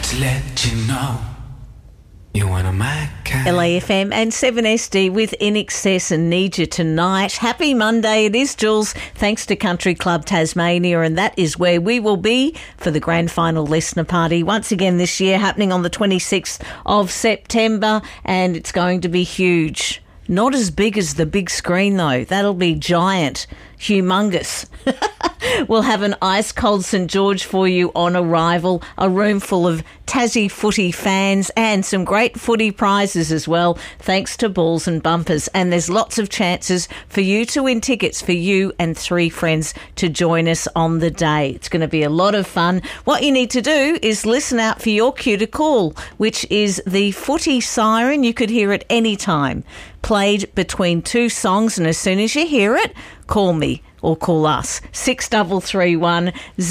to let you know you're one of my kind. LAFM and 7SD with In Excess and Need You Tonight. Happy Monday. It is Jules, thanks to Country Club Tasmania, and that is where we will be for the grand final listener party once again this year, happening on the 26th of September, and it's going to be huge. Not as big as the big screen, though. That'll be giant, humongous. We'll have an ice-cold St George for you on arrival, a room full of Tassie footy fans and some great footy prizes as well, thanks to Balls and Bumpers. And there's lots of chances for you to win tickets for you and 3 friends to join us on the day. It's going to be a lot of fun. What you need to do is listen out for your cue to call, which is the footy siren. You could hear it any time, played between 2 songs, and as soon as you hear it, call me or call us, 6331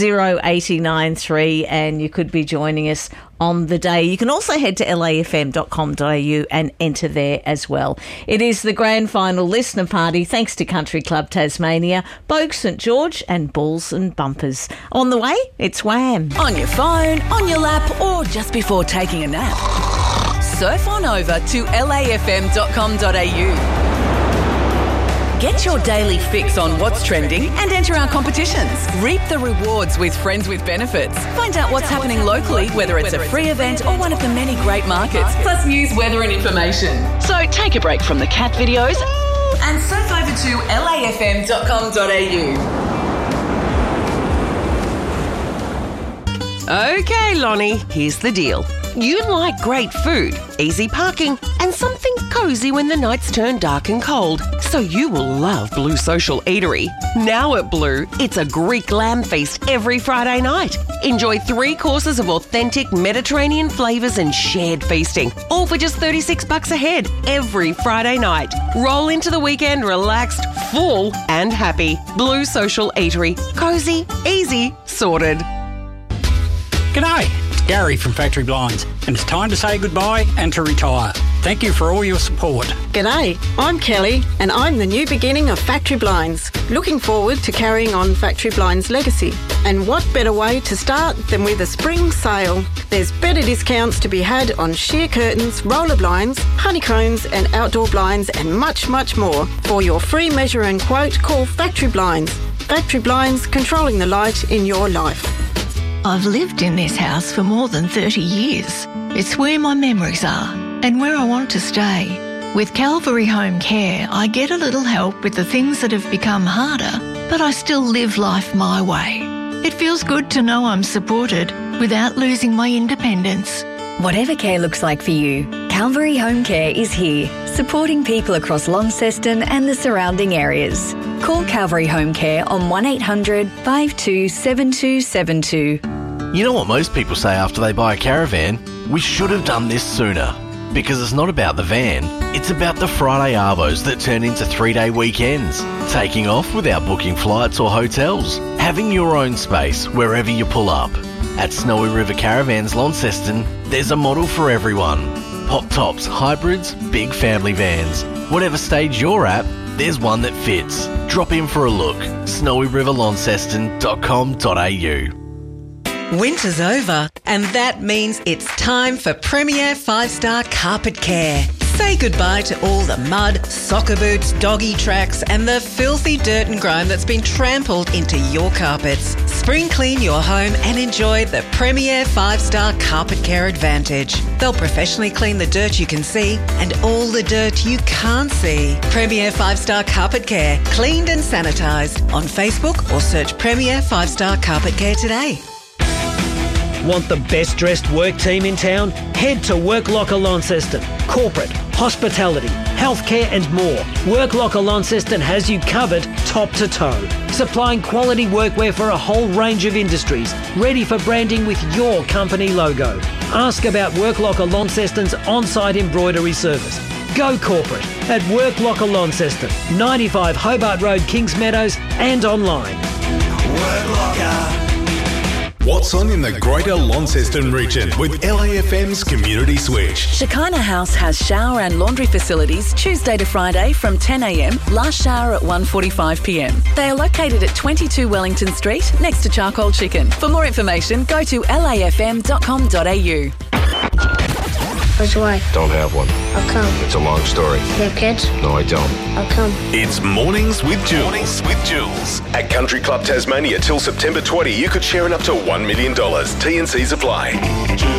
0893, and you could be joining us on the day. You can also head to lafm.com.au and enter there as well. It is the grand final listener party, thanks to Country Club Tasmania, Bogue St George and Balls and Bumpers. On the way, it's Wham! On your phone, on your lap, or just before taking a nap. Surf on over to lafm.com.au. Get your daily fix on what's trending and enter our competitions. Reap the rewards with Friends with Benefits. Find out what's happening locally, whether it's a free event or one of the many great markets, plus news, weather and information. So take a break from the cat videos and surf over to lafm.com.au. Okay, Lonnie, here's the deal. You like great food, easy parking, and something cosy when the nights turn dark and cold. So you will love Blue Social Eatery. Now at Blue, it's a Greek lamb feast every Friday night. Enjoy 3 courses of authentic Mediterranean flavours and shared feasting, all for just $36 a head every Friday night. Roll into the weekend relaxed, full and happy. Blue Social Eatery. Cosy, easy, sorted. G'day, it's Gary from Factory Blinds, and it's time to say goodbye and to retire. Thank you for all your support. G'day, I'm Kelly and I'm the new beginning of Factory Blinds. Looking forward to carrying on Factory Blinds' legacy. And what better way to start than with a spring sale? There's better discounts to be had on sheer curtains, roller blinds, honeycombs and outdoor blinds and much, much more. For your free measure and quote, call Factory Blinds. Factory Blinds, controlling the light in your life. I've lived in this house for more than 30 years. It's where my memories are and where I want to stay. With Calvary Home Care, I get a little help with the things that have become harder, but I still live life my way. It feels good to know I'm supported without losing my independence. Whatever care looks like for you, Calvary Home Care is here, supporting people across Launceston and the surrounding areas. Call Calvary Home Care on 1800 527272. You know what most people say after they buy a caravan? We should have done this sooner. Because it's not about the van, it's about the Friday Arvos that turn into 3-day weekends. Taking off without booking flights or hotels. Having your own space wherever you pull up. At Snowy River Caravans Launceston, there's a model for everyone. Pop tops, hybrids, big family vans. Whatever stage you're at, there's one that fits. Drop in for a look. snowyriverlaunceston.com.au. Winter's over, and that means it's time for Premier 5-Star Carpet Care. Say goodbye to all the mud, soccer boots, doggy tracks, and the filthy dirt and grime that's been trampled into your carpets. Spring clean your home and enjoy the Premier 5-Star Carpet Care Advantage. They'll professionally clean the dirt you can see and all the dirt you can't see. Premier 5-Star Carpet Care, cleaned and sanitised. On Facebook or search Premier 5-Star Carpet Care today. Want the best dressed work team in town? Head to Work Locker Launceston. Corporate, hospitality, healthcare and more. Work Locker Launceston has you covered top to toe. Supplying quality workwear for a whole range of industries, ready for branding with your company logo. Ask about Work Locker Launceston's on-site embroidery service. Go corporate at Work Locker Launceston, 95 Hobart Road, Kings Meadows and online. Work Locker. What's on in the Greater Launceston region with LAFM's Community Switch. Shekinah House has shower and laundry facilities Tuesday to Friday from 10 a.m, last shower at 1:45 p.m. They are located at 22 Wellington Street next to Charcoal Chicken. For more information, go to lafm.com.au. Where's your wife? Don't have one. How come? It's a long story. You have kids? No, I don't. How come? It's Mornings with Jules. At Country Club Tasmania till September 20, you could share in up to $1 million. T&Cs apply.